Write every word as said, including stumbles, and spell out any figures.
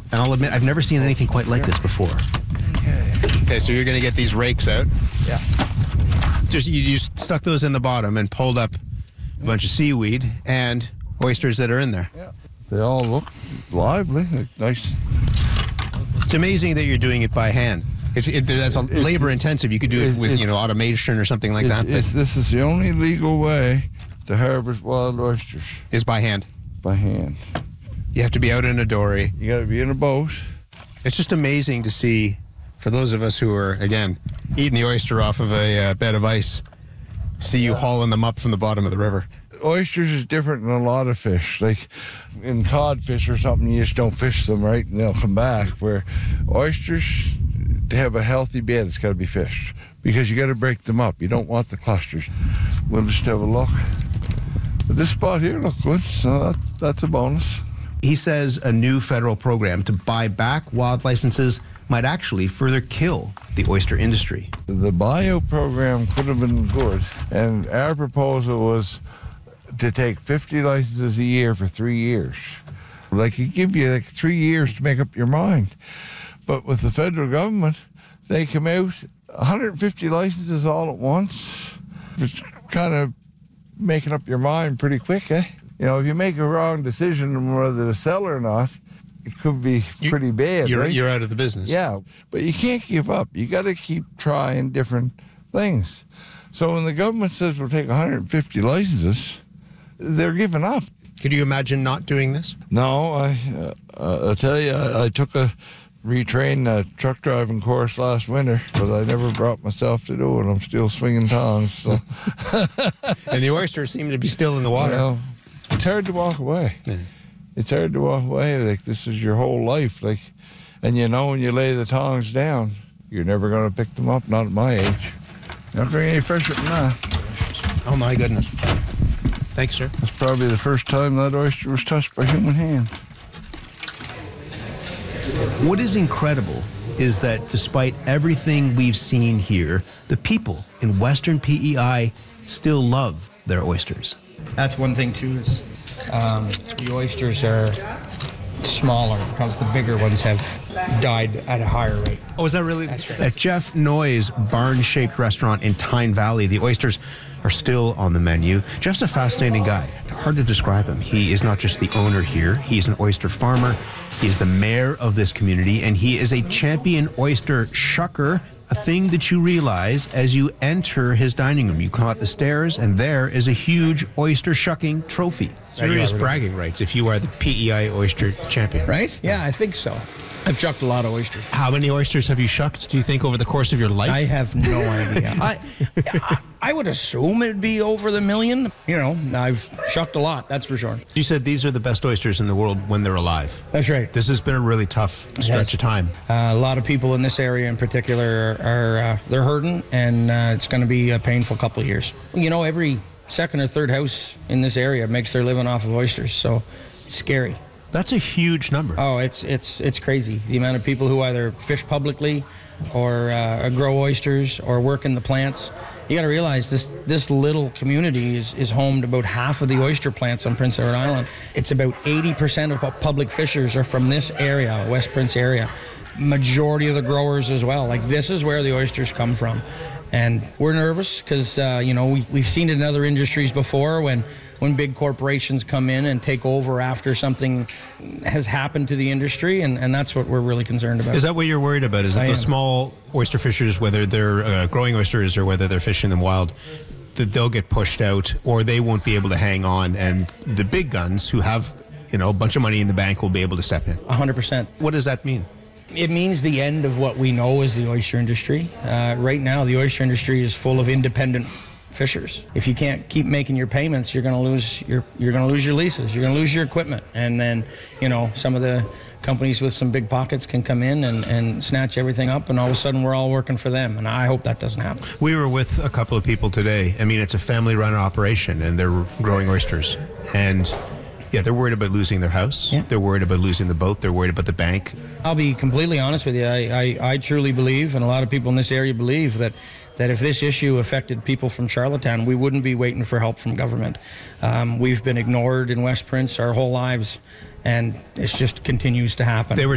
And I'll admit, I've never seen anything quite like this before. Okay. Okay, so you're going to get these rakes out. Yeah. Just you just stuck those in the bottom and pulled up a bunch of seaweed and oysters that are in there. Yeah. They all look lively, like nice. It's amazing that you're doing it by hand. It's, it, that's a It's- labor intensive. You could do it it's- with, you know, automation or something like It's- that, but it's- this is the only legal way to harvest wild oysters, it's by hand. by hand. You have to be out in a dory. You got to be in a boat. It's just amazing to see, for those of us who are, again, eating the oyster off of a uh, bed of ice, see you hauling them up from the bottom of the river. Oysters is different than a lot of fish. Like in codfish or something, you just don't fish them, right, and they'll come back. Where oysters, to have a healthy bed, it's got to be fished because you got to break them up. You don't want the clusters. We'll just have a look. But this spot here looks good, so that, that's a bonus. He says a new federal program to buy back wild licenses might actually further kill the oyster industry. The bio program could have been good, and our proposal was to take fifty licenses a year for three years. Like, it give you like three years to make up your mind. But with the federal government, they come out one hundred fifty licenses all at once. It's kind of making up your mind pretty quick, eh? You know, if you make a wrong decision on whether to sell or not, it could be You- pretty bad, You're, right? you're out of the business. Yeah, but you can't give up. You got to keep trying different things. So when the government says we'll take one hundred fifty licenses, they're giving up. Could you imagine not doing this? No, I, uh, I tell you, I, I took a retrained uh, truck driving course last winter, but I never brought myself to do it. I'm still swinging tongs. So And the oysters seem to be still in the water. Well, it's hard to walk away. Yeah. It's hard to walk away. Like, this is your whole life. Like, and you know, when you lay the tongs down, you're never going to pick them up. Not at my age. Not going any fresher than that. Oh, my goodness. Thanks, sir. That's probably the first time that oyster was touched by human hand. What is incredible is that despite everything we've seen here, the people in Western P E I still love their oysters. That's one thing too, is um, the oysters are smaller because the bigger ones have died at a higher rate. Oh, is that really? That's right. At Jeff Noy's barn-shaped restaurant in Tyne Valley, the oysters are still on the menu. Jeff's a fascinating guy. Hard to describe him. He is not just the owner here. He's an oyster farmer. He is the mayor of this community, and he is a champion oyster shucker, a thing that you realize as you enter his dining room. You come out the stairs, and there is a huge oyster shucking trophy. Serious bragging rights if you are the P E I oyster champion. Right? Yeah, I think so. I've shucked a lot of oysters. How many oysters have you shucked, do you think, over the course of your life? I have no idea. I, I I would assume it'd be over the million. You know, I've shucked a lot, that's for sure. You said these are the best oysters in the world when they're alive. That's right. This has been a really tough stretch Yes. of time. Uh, a lot of people in this area in particular are, are uh, they're hurting, and uh, it's going to be a painful couple of years. You know, every second or third house in this area makes their living off of oysters, so it's scary. That's a huge number. Oh, it's it's it's crazy. The amount of people who either fish publicly or uh, grow oysters or work in the plants. You got to realize this this little community is, is home to about half of the oyster plants on Prince Edward Island. It's about eighty percent of public fishers are from this area, West Prince area. Majority of the growers as well. Like, this is where the oysters come from. And we're nervous because, uh, you know, we, we've seen it in other industries before when when big corporations come in and take over after something has happened to the industry, and, and that's what we're really concerned about. Is that what you're worried about? Is that I the am. small oyster fishers, whether they're uh, growing oysters or whether they're fishing them wild, that they'll get pushed out or they won't be able to hang on, and the big guns who have, you know, a bunch of money in the bank will be able to step in? one hundred percent. What does that mean? It means the end of what we know as the oyster industry. Uh, right now, the oyster industry is full of independent fishers. If you can't keep making your payments, you're going to lose your you're going to lose your leases. You're going to lose your equipment, and then, you know, some of the companies with some big pockets can come in and, and snatch everything up, and all of a sudden we're all working for them. And I hope that doesn't happen. We were with a couple of people today. I mean, it's a family-run operation, and they're growing oysters. And yeah, they're worried about losing their house. Yeah. They're worried about losing the boat. They're worried about the bank. I'll be completely honest with you. I, I, I truly believe, and a lot of people in this area believe, that that if this issue affected people from Charlottetown, we wouldn't be waiting for help from government. Um, we've been ignored in West Prince our whole lives, and it just continues to happen. They were